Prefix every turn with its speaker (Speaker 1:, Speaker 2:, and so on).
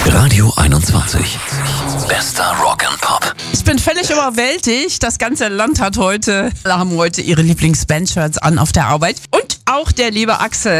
Speaker 1: Radio 21. Bester Rock and Pop.
Speaker 2: Ich bin völlig überwältigt. Das ganze Land haben heute ihre Lieblings-Band-Shirts an auf der Arbeit. Und auch der liebe Axel.